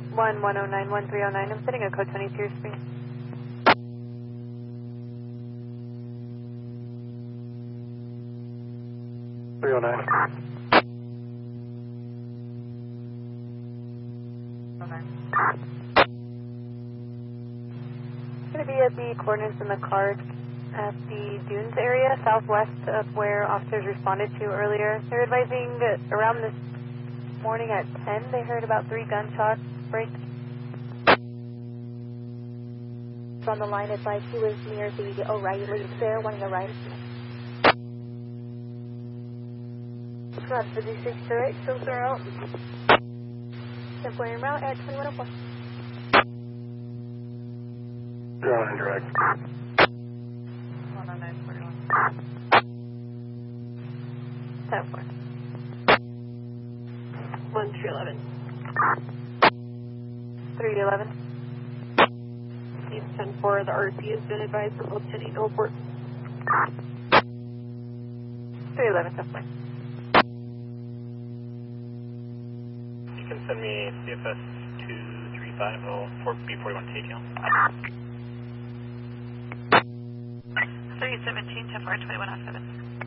1109139. I'm setting a code 20 to your screen. It's going to be at the coordinates in the card at the Dunes area, southwest of where officers responded to earlier. They're advising that around this morning at 10, they heard about 3 gunshots break. On the line, advised he was near the O'Reilly's there, one in the right. Scrub 56 direct, filter out. Temporary route at 2104. Drone direct. 10941. 10-4. 1311. 311. Team 10-4, the RP has been advised for both 10 Eagle Port. 311, 10-4. You can send me CFS 235, B41 TTL. 317, 10-4, 2107.